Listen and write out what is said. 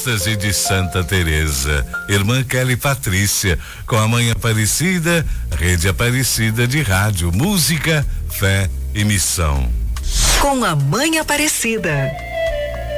êxtase de Santa Teresa. Irmã Kelly Patrícia, com a Mãe Aparecida, Rede Aparecida de Rádio, música, fé e missão. Com a Mãe Aparecida.